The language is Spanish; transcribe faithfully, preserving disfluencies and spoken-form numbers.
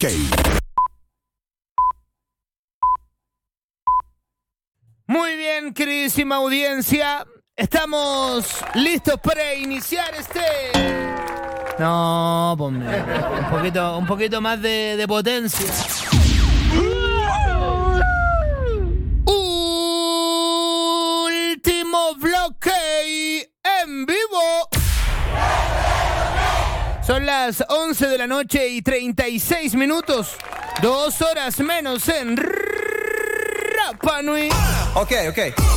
Ok. Muy bien, queridísima audiencia. Estamos listos para iniciar este... No, ponme un poquito, un poquito más de, de potencia. Último bloque en vivo. Son las once de la noche y treinta y seis minutos. Dos horas menos en Rapa Nui. Ok, ok.